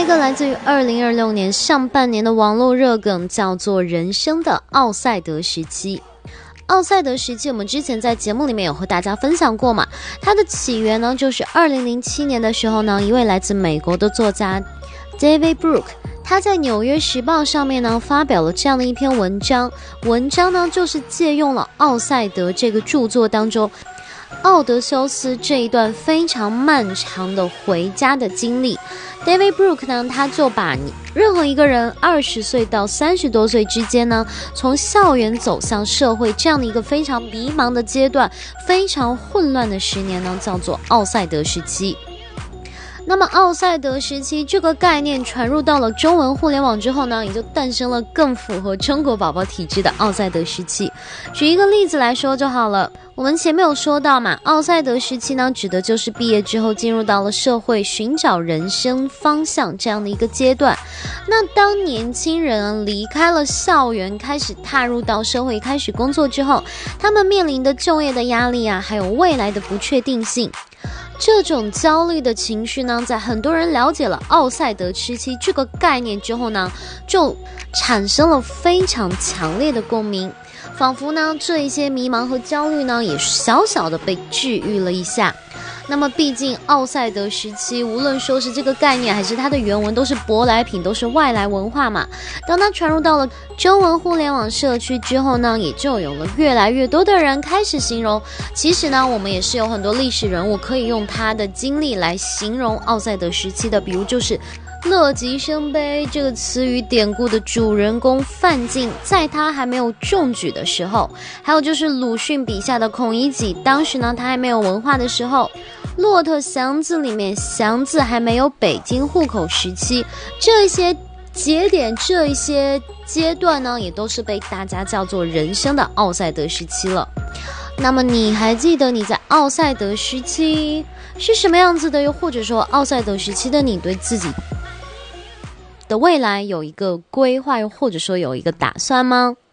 个来自于2026年上半年的网络热梗，叫做人生的奥赛德时期。奥赛德时期我们之前在节目里面有和大家分享过嘛，它的起源呢就是2007年的时候呢，一位来自美国的作家 David Brooke， 他在纽约时报上面呢发表了这样的一篇文章呢就是借用了奥赛德这个著作当中奥德修斯这一段非常漫长的回家的经历。 David Brooke 呢，他就把任何一个人20岁到30多岁之间呢，从校园走向社会这样的一个非常迷茫的阶段，非常混乱的10年呢，叫做奥赛德时期。那么奥赛德时期这个概念传入到了中文互联网之后呢，也就诞生了更符合中国宝宝体质的奥赛德时期。举一个例子来说就好了，我们前面有说到嘛，奥赛德时期呢，指的就是毕业之后进入到了社会，寻找人生方向这样的一个阶段。那当年轻人离开了校园，开始踏入到社会，开始工作之后，他们面临的就业的压力啊，还有未来的不确定性。这种焦虑的情绪呢，在很多人了解了奥赛德时期这个概念之后呢，就产生了非常强烈的共鸣，仿佛呢这一些迷茫和焦虑呢，也小小的被治愈了一下。那么毕竟奥赛德时期无论说是这个概念还是它的原文都是舶来品，都是外来文化嘛，当它传入到了中文互联网社区之后呢，也就有了越来越多的人开始形容，其实呢我们也是有很多历史人物可以用他的经历来形容奥赛德时期的，比如就是乐极生悲这个词语典故的主人公范进，在他还没有中举的时候，还有就是鲁迅笔下的孔乙己，当时呢他还没有文化的时候，骆驼祥子里面祥子还没有北京户口时期，这些节点这一些阶段呢，也都是被大家叫做人生的奥赛德时期了。那么你还记得你在奥赛德时期是什么样子的，又或者说奥赛德时期的你对自己的未来有一个规划，又或者说有一个打算吗？